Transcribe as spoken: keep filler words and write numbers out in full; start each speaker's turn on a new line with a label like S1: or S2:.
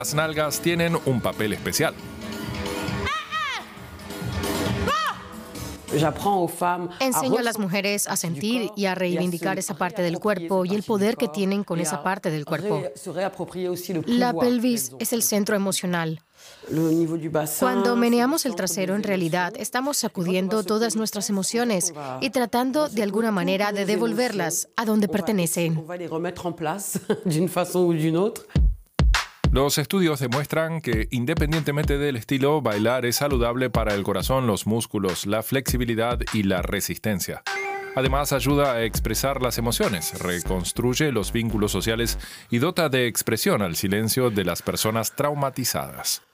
S1: Las nalgas tienen un papel especial.
S2: Enseño a las mujeres a sentir y a reivindicar esa parte del cuerpo y el poder que tienen con esa parte del cuerpo. La pelvis es el centro emocional. Cuando meneamos el trasero, en realidad estamos sacudiendo todas nuestras emociones y tratando de alguna manera de devolverlas a donde pertenecen.
S1: Los estudios demuestran que, independientemente del estilo, bailar es saludable para el corazón, los músculos, la flexibilidad y la resistencia. Además, ayuda a expresar las emociones, reconstruye los vínculos sociales y dota de expresión al silencio de las personas traumatizadas.